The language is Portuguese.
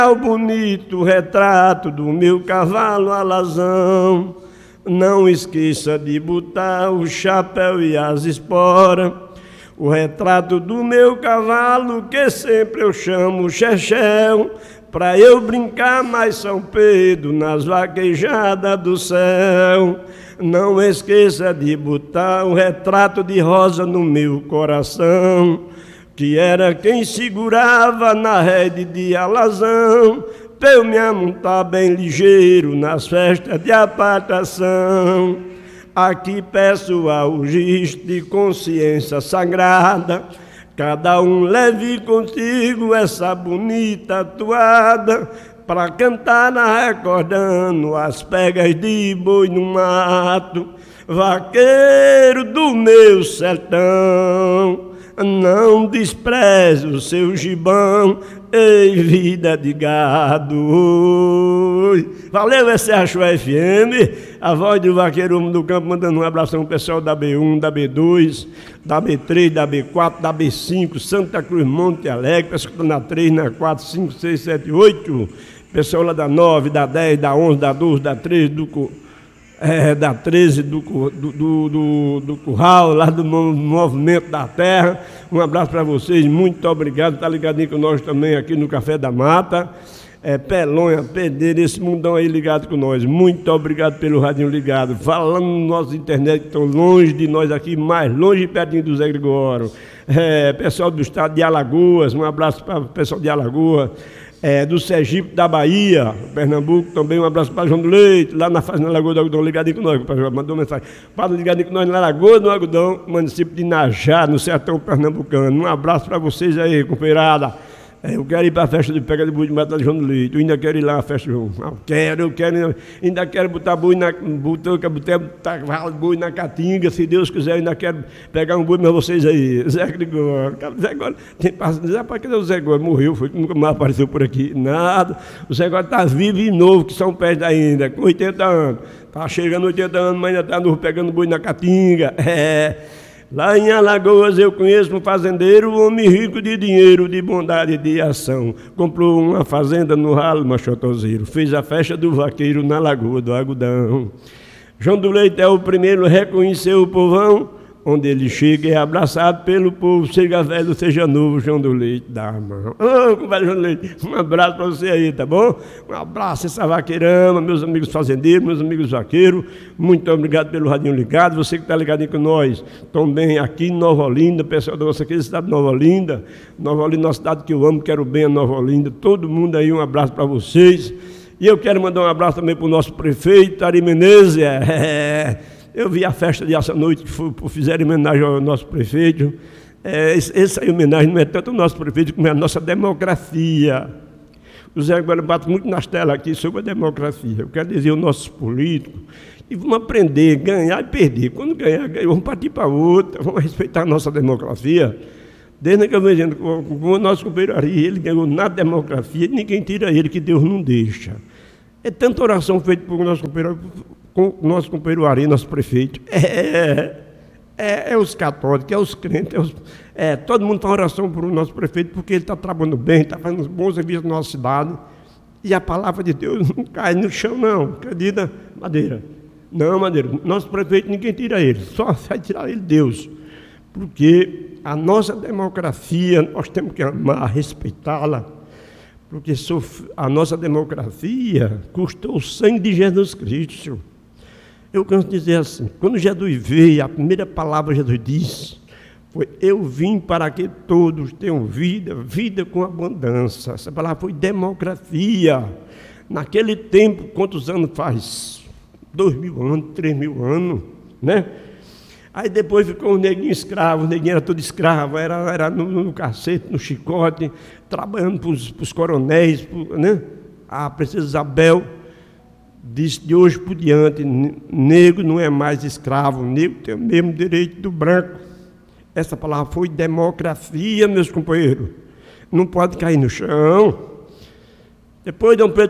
O bonito retrato do meu cavalo alazão. Não esqueça de botar o chapéu e as esporas. O retrato do meu cavalo que sempre eu chamo Chechel, pra eu brincar mais São Pedro nas vaquejadas do céu. Não esqueça de botar o retrato de Rosa no meu coração, que era quem segurava na rede de alazão, pra eu me amontar bem ligeiro nas festas de apartação. Aqui peço ao giz de consciência sagrada, cada um leve contigo essa bonita toada, pra cantar recordando as pegas de boi no mato. Vaqueiro do meu sertão, não despreze o seu gibão, ei, vida de gado. Valeu, esse é a Show FM, a voz do vaqueiro do campo, mandando um abração ao pessoal da B1, da B2, da B3, da B4, da B5, Santa Cruz, Monte Alegre, pessoal que está na 3, na 4, 5, 6, 7, 8, pessoal lá da 9, da 10, da 11, da 12, da 13, da 13 do Curral, lá do Movimento da Terra. Um abraço para vocês, muito obrigado. Está ligadinho com nós também aqui no Café da Mata. Pelonha, Pedreira, esse mundão aí ligado com nós. Muito obrigado pelo radinho ligado. Falando nos nossos internet que estão longe de nós aqui, mais longe, pertinho do Zé Gregório. Pessoal do estado de Alagoas, um abraço para o pessoal de Alagoas. Do Sergipe, da Bahia, Pernambuco, também um abraço para João do Leite, lá na Fazenda Lagoa do Algodão, ligadinho com nós, mandou mensagem, para ligadinho com nós na Lagoa do Algodão, município de Inajá, no sertão pernambucano. Um abraço para vocês aí, companheirada. Eu quero ir para a festa de pega de boi de mata de João do Leite, eu ainda quero ir lá na festa, eu quero, ainda quero botar boi boi na Caatinga, se Deus quiser, ainda quero pegar um boi para vocês aí. Zé Gregório, Zé Gregório, cadê o Zé Gregório? Morreu, foi, nunca mais apareceu por aqui, nada. O Zé Gregório está vivo e novo, que são pés ainda, com 80 anos, está chegando 80 anos, mas ainda está novo pegando boi na Caatinga. Lá em Alagoas eu conheço um fazendeiro, um homem rico de dinheiro, de bondade e de ação. Comprou uma fazenda no ralo machotoseiro, fez a festa do vaqueiro na Lagoa do Algodão. João do Leite é o primeiro a reconhecer o povão, onde ele chega é abraçado pelo povo, seja velho, seja novo, João do Leite dá a mão. Compadre João do Leite, um abraço para você aí, tá bom? Um abraço, essa vaqueirama, meus amigos fazendeiros, meus amigos vaqueiros, muito obrigado pelo radinho ligado, você que está ligadinho com nós, também aqui em Nova Olinda, pessoal da nossa querida cidade de Nova Olinda, uma cidade que eu amo, quero bem a Nova Olinda, todo mundo aí, um abraço para vocês, e eu quero mandar um abraço também para o nosso prefeito, Ari Menezes. Eu vi a festa de essa noite que fizeram homenagem ao nosso prefeito. Essa homenagem não é tanto ao nosso prefeito, como é a nossa democracia. O Zé agora bate muito nas telas aqui sobre a democracia. Eu quero dizer aos nossos políticos que vamos aprender, ganhar e perder. Quando ganhar, vamos partir para outra, vamos respeitar a nossa democracia. Desde que eu venho dizendo com o nosso companheiro Ari, ele ganhou na democracia, ninguém tira ele, que Deus não deixa. É tanta oração feita por nosso companheiro, com o nosso companheiro Ari, nosso prefeito. Os católicos, os crentes, todo mundo faz oração por o nosso prefeito, porque ele está trabalhando bem, está fazendo bons serviços na nossa cidade. E a palavra de Deus não cai no chão, não. Acredita, Madeira? Não, Madeira. Nosso prefeito, ninguém tira ele, só vai tirar ele Deus. Porque a nossa democracia, nós temos que amar, respeitá-la. Porque a nossa democracia custou o sangue de Jesus Cristo. Eu canso de dizer assim, quando Jesus veio, a primeira palavra Jesus disse foi: eu vim para que todos tenham vida, vida com abundância. Essa palavra foi democracia. Naquele tempo, quantos anos faz? 2000 anos, 3000 anos, né? Aí depois ficou um neguinho escravo, o neguinho era todo escravo, era no cacete, no chicote, trabalhando para os coronéis, né? A princesa Isabel disse: de hoje por diante, negro não é mais escravo, negro tem o mesmo direito do branco. Essa palavra foi democracia, meus companheiros. Não pode cair no chão. Depois Dom Pedro